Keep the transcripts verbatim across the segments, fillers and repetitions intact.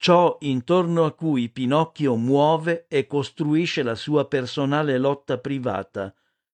ciò intorno a cui Pinocchio muove e costruisce la sua personale lotta privata.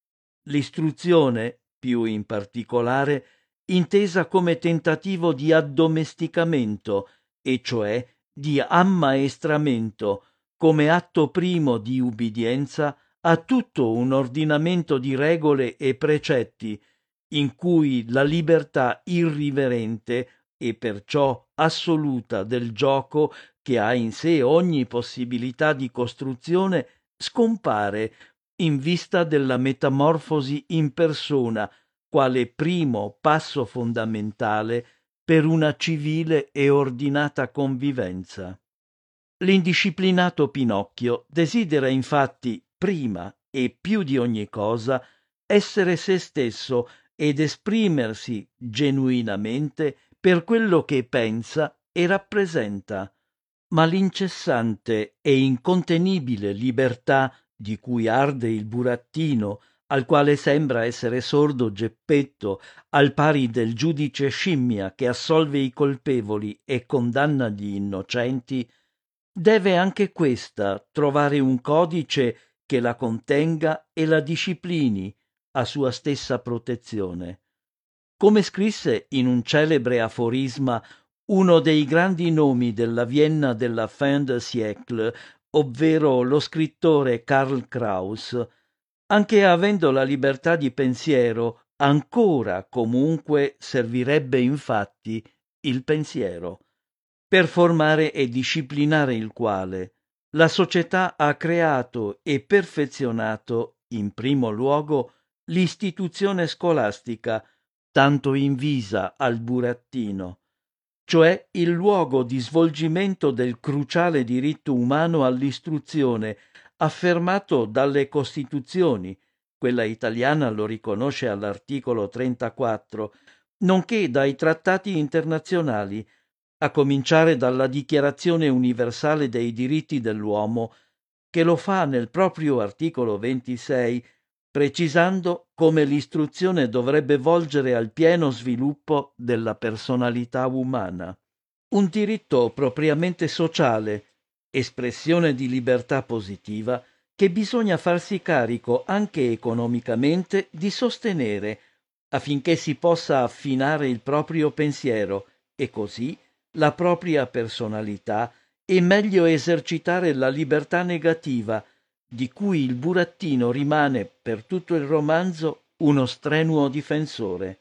L'istruzione, più in particolare, intesa come tentativo di addomesticamento, e cioè di ammaestramento, come atto primo di ubbidienza a tutto un ordinamento di regole e precetti, in cui la libertà irriverente e perciò assoluta del gioco, che ha in sé ogni possibilità di costruzione, scompare in vista della metamorfosi in persona, quale primo passo fondamentale per una civile e ordinata convivenza. L'indisciplinato Pinocchio desidera infatti, prima e più di ogni cosa, essere se stesso ed esprimersi genuinamente per quello che pensa e rappresenta, ma l'incessante e incontenibile libertà di cui arde il burattino, al quale sembra essere sordo Geppetto, al pari del giudice scimmia che assolve i colpevoli e condanna gli innocenti, deve anche questa trovare un codice che la contenga e la disciplini a sua stessa protezione. Come scrisse in un celebre aforisma uno dei grandi nomi della Vienna della fin de siècle, ovvero lo scrittore Karl Kraus, anche avendo la libertà di pensiero, ancora comunque servirebbe infatti il pensiero, per formare e disciplinare il quale la società ha creato e perfezionato, in primo luogo, l'istituzione scolastica, tanto invisa al burattino, cioè il luogo di svolgimento del cruciale diritto umano all'istruzione, affermato dalle Costituzioni, quella italiana lo riconosce all'articolo trentaquattro, nonché dai trattati internazionali, a cominciare dalla Dichiarazione universale dei diritti dell'uomo, che lo fa nel proprio articolo ventisei, precisando come l'istruzione dovrebbe volgere al pieno sviluppo della personalità umana. Un diritto propriamente sociale, espressione di libertà positiva, che bisogna farsi carico anche economicamente di sostenere, affinché si possa affinare il proprio pensiero e così la propria personalità e meglio esercitare la libertà negativa, di cui il burattino rimane per tutto il romanzo uno strenuo difensore.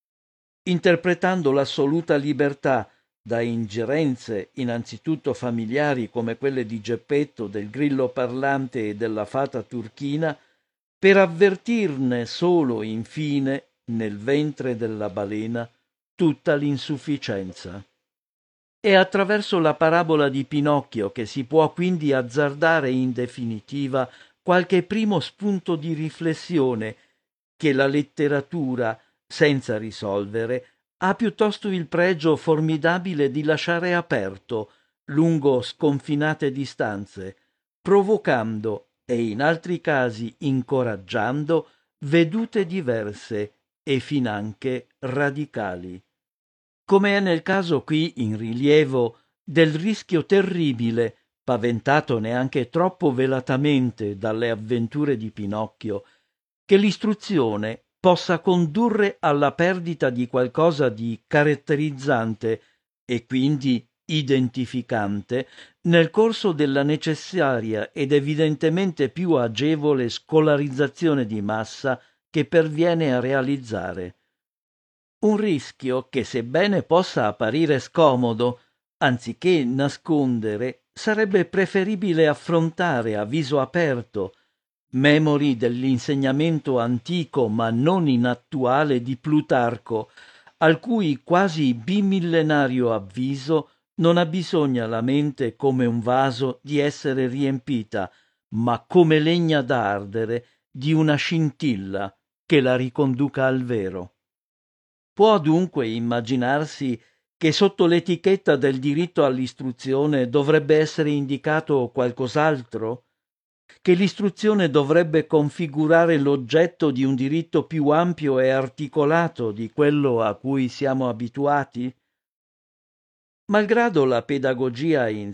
Interpretando l'assoluta libertà da ingerenze innanzitutto familiari come quelle di Geppetto, del grillo parlante e della fata turchina, per avvertirne solo infine, nel ventre della balena, tutta l'insufficienza. È attraverso la parabola di Pinocchio che si può quindi azzardare in definitiva qualche primo spunto di riflessione che la letteratura, senza risolvere, ha piuttosto il pregio formidabile di lasciare aperto lungo sconfinate distanze, provocando e in altri casi incoraggiando vedute diverse e finanche radicali. Come è nel caso qui in rilievo del rischio terribile, paventato neanche troppo velatamente dalle avventure di Pinocchio, che l'istruzione possa condurre alla perdita di qualcosa di caratterizzante e quindi identificante nel corso della necessaria ed evidentemente più agevole scolarizzazione di massa che perviene a realizzare. Un rischio che, sebbene possa apparire scomodo, anziché nascondere, sarebbe preferibile affrontare a viso aperto, memori dell'insegnamento antico ma non inattuale di Plutarco, al cui quasi bimillenario avviso non ha bisogna la mente come un vaso di essere riempita, ma come legna da ardere di una scintilla che la riconduca al vero. Può dunque immaginarsi che sotto l'etichetta del diritto all'istruzione dovrebbe essere indicato qualcos'altro? Che l'istruzione dovrebbe configurare l'oggetto di un diritto più ampio e articolato di quello a cui siamo abituati? Malgrado la pedagogia in